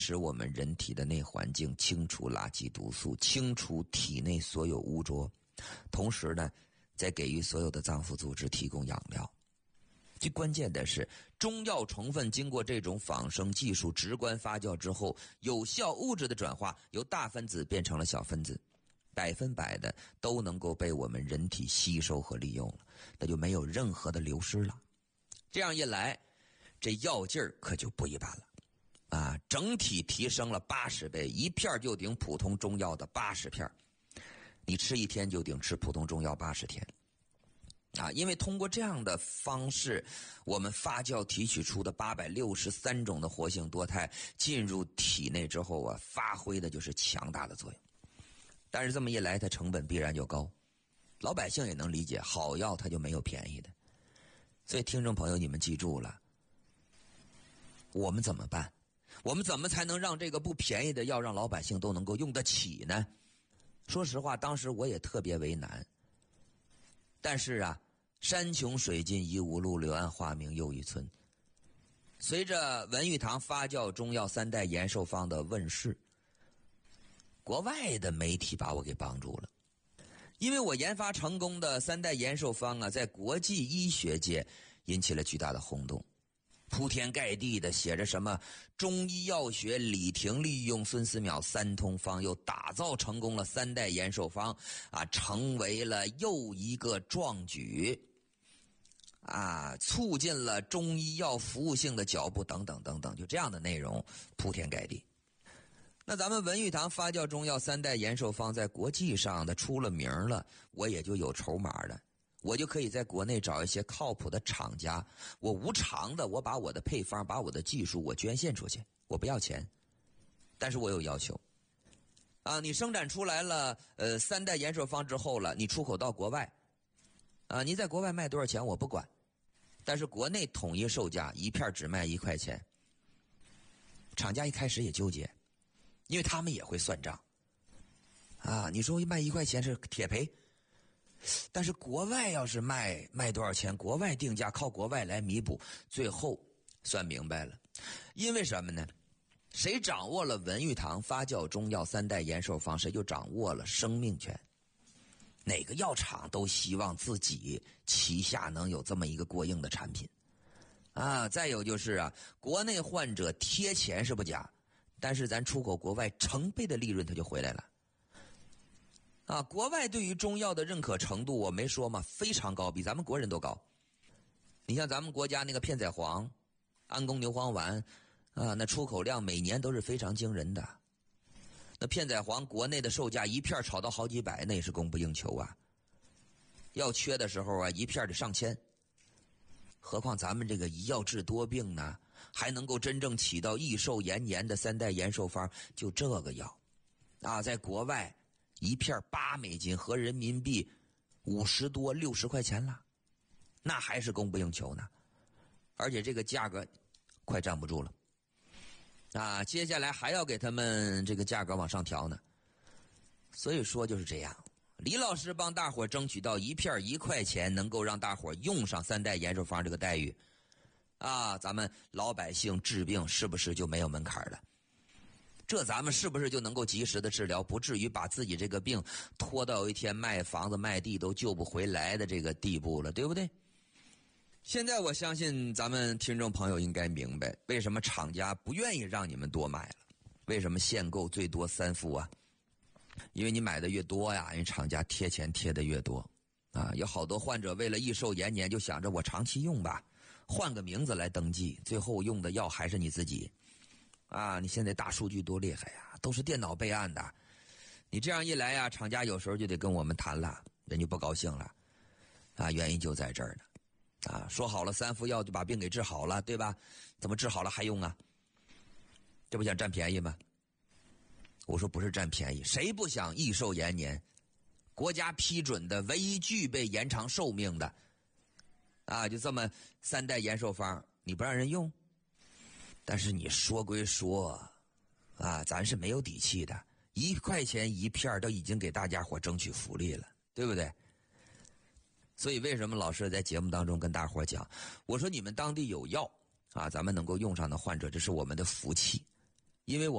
使我们人体的内环境，清除垃圾毒素，清除体内所有污浊，同时呢，再给予所有的脏腑组织提供养料。最关键的是，中药成分经过这种仿生技术直观发酵之后，有效物质的转化由大分子变成了小分子，100%的都能够被我们人体吸收和利用了，那就没有任何的流失了。这样一来，这药劲儿可就不一般了啊！整体提升了80倍，一片就顶普通中药的80片，你吃一天就顶吃普通中药80天啊！因为通过这样的方式，我们发酵提取出的863种的活性多肽进入体内之后啊，发挥的就是强大的作用。但是这么一来，它成本必然就高，老百姓也能理解，好药它就没有便宜的。所以听众朋友，你们记住了，我们怎么办？我们怎么才能让这个不便宜的药让老百姓都能够用得起呢？说实话，当时我也特别为难。但是啊，山穷水尽疑无路，柳暗花明又一村。随着文玉堂发酵中药3代延寿方的问世，国外的媒体把我给帮助了。因为我研发成功的3代延寿方啊，在国际医学界引起了巨大的轰动，铺天盖地的写着什么中医药学李廷利用孙思邈3通方，又打造成功了3代延寿方啊，成为了又一个壮举啊，促进了中医药服务性的脚步等等等等，就这样的内容铺天盖地。那咱们文玉堂发酵中药3代延寿方在国际上的出了名了，我也就有筹码了，我就可以在国内找一些靠谱的厂家，我无偿的，我把我的配方，把我的技术我捐献出去，我不要钱，但是我有要求啊，你生产出来了3代延寿方之后了，你出口到国外啊，你在国外卖多少钱我不管，但是国内统一售价一片只卖1块钱。厂家一开始也纠结，因为他们也会算账啊，你说卖1块钱是铁赔，但是国外要是卖多少钱，国外定价靠国外来弥补，最后算明白了。因为什么呢？谁掌握了文玉堂发酵中药3代延寿方，谁就掌握了生命权。哪个药厂都希望自己旗下能有这么一个过硬的产品啊。再有就是啊，国内患者贴钱是不假，但是咱出口国外成倍的利润它就回来了啊。国外对于中药的认可程度我没说嘛，非常高，比咱们国人都高。你像咱们国家那个片仔癀、安宫牛黄丸啊，那出口量每年都是非常惊人的。那片仔癀国内的售价一片炒到好几百，那也是供不应求啊。要缺的时候啊，一片得上千。何况咱们这个一药治多病呢，还能够真正起到益寿延年的3代延寿方，就这个药啊，在国外一片$8，合人民币50多60块钱了，那还是供不应求呢。而且这个价格快站不住了啊，接下来还要给他们这个价格往上调呢。所以说就是这样，李老师帮大伙争取到一片1块钱，能够让大伙用上3代延寿方这个待遇啊，咱们老百姓治病是不是就没有门槛了？这咱们是不是就能够及时的治疗，不至于把自己这个病拖到有一天卖房子卖地都救不回来的这个地步了，对不对？现在我相信咱们听众朋友应该明白为什么厂家不愿意让你们多买了，为什么限购最多3副啊？因为你买的越多呀，因为厂家贴钱贴的越多啊。有好多患者为了益寿延年就想着我长期用吧，换个名字来登记，最后用的药还是你自己啊。你现在大数据多厉害呀，都是电脑备案的，你这样一来呀，厂家有时候就得跟我们谈了，人就不高兴了啊。原因就在这儿呢啊，说好了3副药就把病给治好了，对吧？怎么治好了还用啊？这不想占便宜吗？我说不是占便宜，谁不想益寿延年？国家批准的唯一具备延长寿命的啊，就这么3代延寿方，你不让人用？但是你说归说啊，咱是没有底气的，1块钱一片都已经给大家伙争取福利了，对不对？所以为什么老师在节目当中跟大伙讲，我说你们当地有药啊，咱们能够用上的患者，这是我们的福气因为我